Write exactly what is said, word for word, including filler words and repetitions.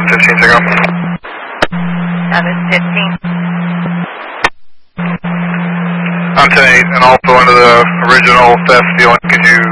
fifteen signal. Seven fifteen. On ten eight, and also under the original theft feeling, could you